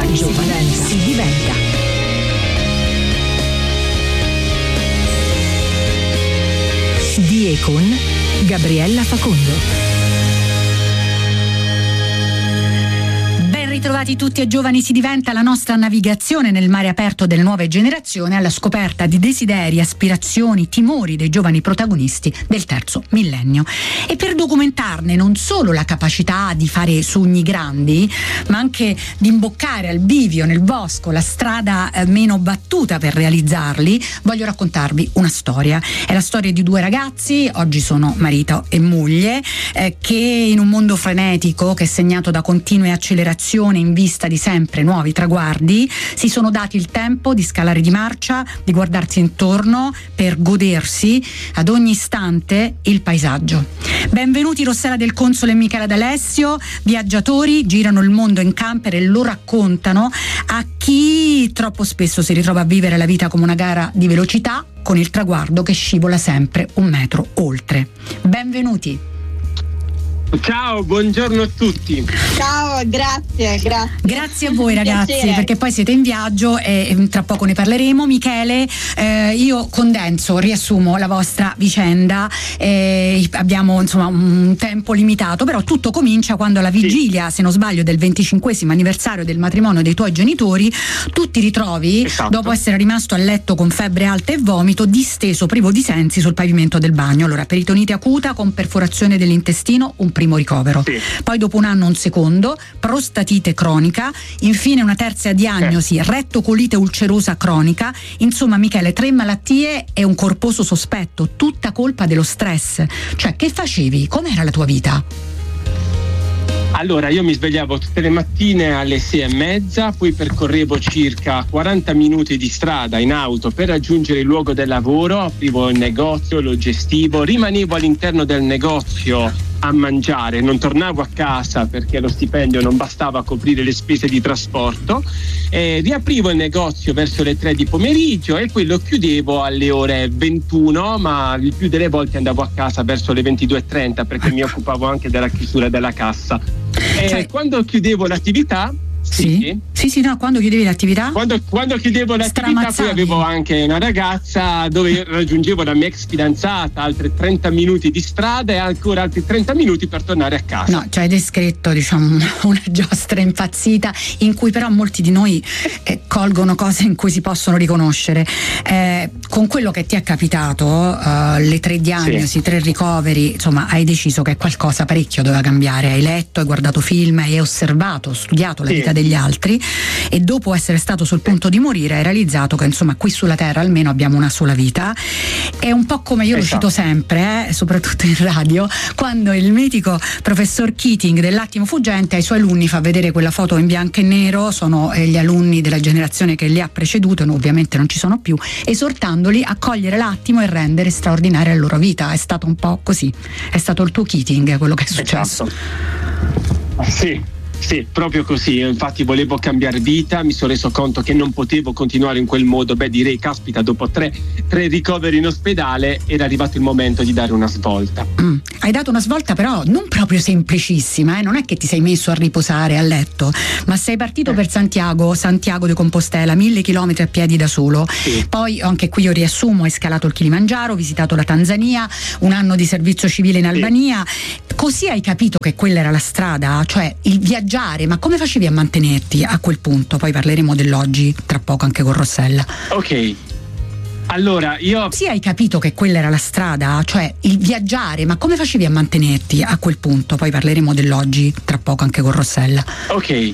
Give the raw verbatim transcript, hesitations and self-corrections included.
giovani, giovani si diventa. Di e con Gabriella Facondo. Ritrovati tutti a Giovani si diventa, la nostra navigazione nel mare aperto delle nuove generazioni alla scoperta di desideri, aspirazioni, timori dei giovani protagonisti del terzo millennio. E per documentarne non solo la capacità di fare sogni grandi, ma anche di imboccare al bivio nel bosco la strada eh, meno battuta per realizzarli, voglio raccontarvi una storia. È la storia di due ragazzi, oggi sono marito e moglie, eh, che in un mondo frenetico che è segnato da continue accelerazioni in vista di sempre nuovi traguardi, si sono dati il tempo di scalare di marcia, di guardarsi intorno per godersi ad ogni istante il paesaggio. Benvenuti Rossella Del Console e Michela D'Alessio, viaggiatori, girano il mondo in camper e lo raccontano a chi troppo spesso si ritrova a vivere la vita come una gara di velocità con il traguardo che scivola sempre un metro oltre. Benvenuti. Ciao, buongiorno a tutti. Ciao, grazie, grazie. Grazie a voi ragazzi, Piacere. perché poi siete in viaggio e tra poco ne parleremo. Michele, eh, io condenso, riassumo la vostra vicenda, eh, abbiamo insomma un tempo limitato, però tutto comincia quando alla vigilia, sì. se non sbaglio, del venticinquesimo anniversario del matrimonio dei tuoi genitori, tu ti ritrovi, esatto. dopo essere rimasto a letto con febbre alta e vomito, disteso, privo di sensi sul pavimento del bagno. Allora, peritonite acuta con perforazione dell'intestino, un primo ricovero, sì. poi dopo un anno un secondo, prostatite cronica, infine una terza diagnosi, eh. rettocolite ulcerosa cronica. Insomma Michele, tre malattie e un corposo sospetto, tutta colpa dello stress. Cioè, che facevi? Com'era la tua vita? Allora, io mi svegliavo tutte le mattine alle sei e mezza, poi percorrevo circa quaranta minuti di strada in auto per raggiungere il luogo del lavoro, aprivo il negozio, lo gestivo, rimanevo all'interno del negozio a mangiare, non tornavo a casa perché lo stipendio non bastava a coprire le spese di trasporto, eh, riaprivo il negozio verso le tre di pomeriggio e poi lo chiudevo alle ore ventuno, ma il più delle volte andavo a casa verso le ventidue e trenta perché mi occupavo anche della chiusura della cassa. E cioè, quando chiudevo l'attività Sì? Sì, sì, sì, no, quando chiudevi l'attività? Quando, quando chiudevo l'attività poi avevo anche una ragazza dove raggiungevo la mia ex fidanzata, altri trenta minuti di strada e ancora altri trenta minuti per tornare a casa. No, cioè hai descritto, diciamo, una giostra impazzita in cui però molti di noi eh, colgono cose in cui si possono riconoscere. Eh, con quello che ti è capitato, uh, le tre diagnosi, sì. tre ricoveri, insomma, hai deciso che qualcosa parecchio doveva cambiare. Hai letto, hai guardato film, hai osservato, studiato la sì. vita degli altri e dopo essere stato sul punto di morire hai realizzato che insomma qui sulla terra almeno abbiamo una sola vita. È un po' come io esatto. lo cito sempre, eh, soprattutto in radio, quando il mitico professor Keating dell'Attimo fuggente ai suoi alunni fa vedere quella foto in bianco e nero, sono eh, gli alunni della generazione che li ha preceduto, no, ovviamente non ci sono più, esortandoli a cogliere l'attimo e rendere straordinaria la loro vita. È stato un po' così, è stato il tuo Keating quello che è successo. Esatto. Sì. Sì, proprio così, infatti volevo cambiare vita, mi sono reso conto che non potevo continuare in quel modo, beh direi caspita, dopo tre, tre ricoveri in ospedale era arrivato il momento di dare una svolta. Mm. Hai dato una svolta però non proprio semplicissima, eh? Non è che ti sei messo a riposare a letto, ma sei partito eh. per Santiago, Santiago de Compostela, mille chilometri a piedi da solo, sì. poi anche qui io riassumo, hai scalato il Kilimangiaro, visitato la Tanzania, un anno di servizio civile in Albania, sì. così hai capito che quella era la strada, cioè il viaggio. Ma come facevi a mantenerti a quel punto? Poi parleremo dell'oggi tra poco anche con Rossella. Ok, allora io... Sì, hai capito che quella era la strada, cioè il viaggiare, ma come facevi a mantenerti a quel punto? Poi parleremo dell'oggi tra poco anche con Rossella. Ok,